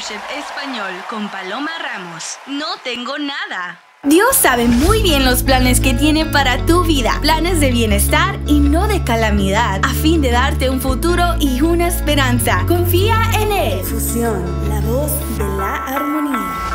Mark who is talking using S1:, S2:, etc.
S1: MasterChef Español con Paloma Ramos. No tengo nada.
S2: Dios sabe muy bien los planes que tiene para tu vida. Planes de bienestar y no de calamidad, a fin de darte un futuro y una esperanza. Confía en Él.
S3: Fusión, la voz de la armonía.